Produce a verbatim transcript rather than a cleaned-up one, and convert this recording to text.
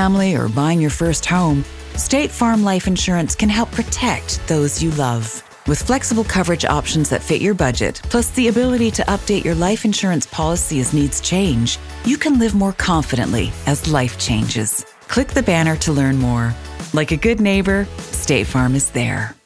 family, or buying your first home, State Farm Life Insurance can help protect those you love. With flexible coverage options that fit your budget, plus the ability to update your life insurance policy as needs change, you can live more confidently as life changes. Click the banner to learn more. Like a good neighbor, State Farm is there.